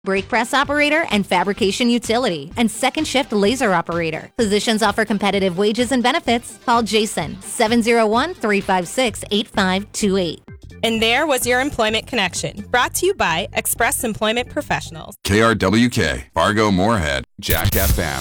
brake press operator and fabrication utility, and second shift laser operator. Positions offer competitive wages and benefits. Call Jason, 701-356-8528. And there was your Employment Connection, brought to you by Express Employment Professionals. KRWK, Fargo Moorhead, Jack FM.